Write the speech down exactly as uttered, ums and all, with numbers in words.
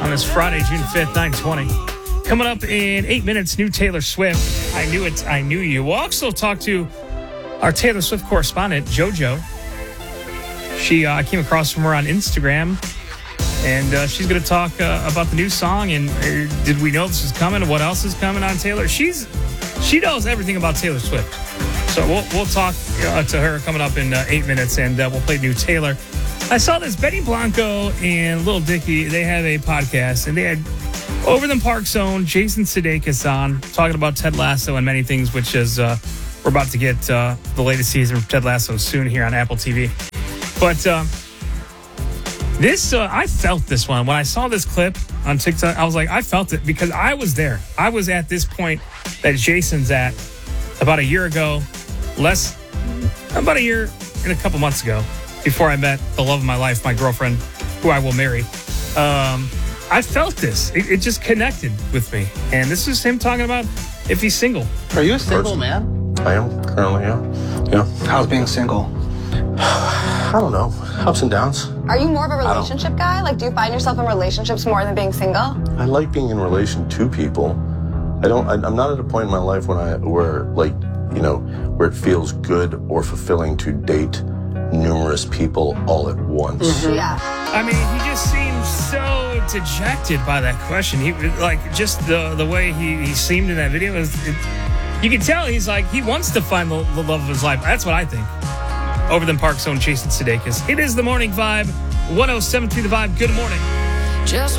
on this Friday, June fifth, nine twenty. Coming up in eight minutes, new Taylor Swift. I knew it. I knew you. We'll also talk to our Taylor Swift correspondent, JoJo. She uh, came across from her on Instagram, and uh, she's going to talk uh, about the new song. And uh, did we know this was coming? What else is coming on Taylor? She's she knows everything about Taylor Swift. So we'll we'll talk uh, to her coming up in uh, eight minutes, and uh, we'll play new Taylor. I saw this. Betty Blanco and Lil Dicky, they have a podcast, and they had Over the Park Zone, Jason Sudeikis on, talking about Ted Lasso and many things, which is, uh, we're about to get uh, the latest season of Ted Lasso soon here on Apple T V. But uh, this, uh, I felt this one. When I saw this clip on TikTok, I was like, I felt it because I was there. I was at this point that Jason's at about a year ago, less, about a year and a couple months ago, before I met the love of my life, my girlfriend, who I will marry. Um... I felt this. It, it just connected with me. And this is him talking about if he's single. Are you a single man? I am currently, yeah. Yeah. How's being single? I don't know. Ups and downs. Are you more of a relationship guy? Like, do you find yourself in relationships more than being single? I like being in relation to people. I don't. I, I'm not at a point in my life when I where like you know where it feels good or fulfilling to date numerous people all at once. Mm-hmm. Yeah. I mean, he just seems so dejected by that question. He like just the the way he, he seemed in that video is. It, you can tell he's like he wants to find the, the love of his life. That's what I think. Over the Park Zone, Jason Sudeikis. It is the morning vibe. one oh seven point three The Vibe. Good morning. Just